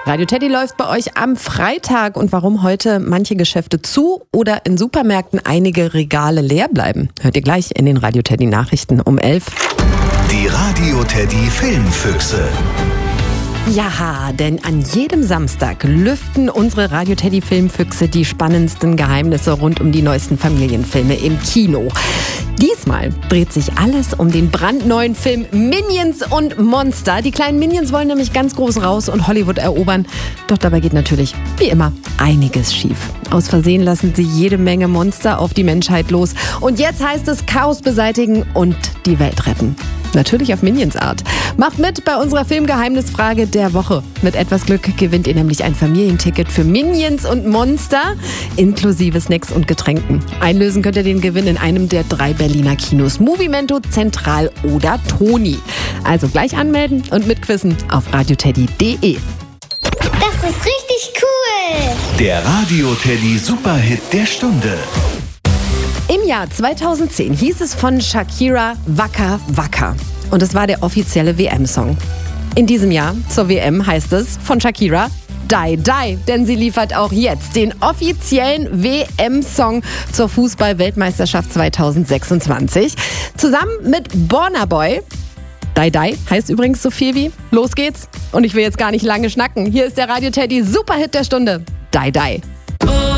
Radio Teddy läuft bei euch am Freitag. Und warum heute manche Geschäfte zu oder in Supermärkten einige Regale leer bleiben, hört ihr gleich in den Radio Teddy Nachrichten um 11. Die Radio Teddy Filmfüchse. Ja, denn an jedem Samstag lüften unsere Radio Teddy Filmfüchse die spannendsten Geheimnisse rund um die neuesten Familienfilme im Kino. Diesmal dreht sich alles um den brandneuen Film Minions und Monster. Die kleinen Minions wollen nämlich ganz groß raus und Hollywood erobern. Doch dabei geht natürlich, wie immer, einiges schief. Aus Versehen lassen sie jede Menge Monster auf die Menschheit los. Und jetzt heißt es Chaos beseitigen und die Welt retten. Natürlich auf Minions Art. Macht mit bei unserer Filmgeheimnisfrage der Woche. Mit etwas Glück gewinnt ihr nämlich ein Familienticket für Minions und Monster, inklusive Snacks und Getränken. Einlösen könnt ihr den Gewinn in einem der 3 Berliner Kinos: Moviemento, Zentral oder Toni. Also gleich anmelden und mitquissen auf radioteddy.de. Das ist richtig cool! Der Radio Teddy Superhit der Stunde. Im Jahr 2010 hieß es von Shakira Waka Waka. Und es war der offizielle WM-Song. In diesem Jahr zur WM heißt es von Shakira Die Die, denn sie liefert auch jetzt den offiziellen WM-Song zur Fußball-Weltmeisterschaft 2026. Zusammen mit Burna Boy. Die Die heißt übrigens so viel wie Los geht's. Und ich will jetzt gar nicht lange schnacken. Hier ist der Radio Teddy Superhit der Stunde. Die Die.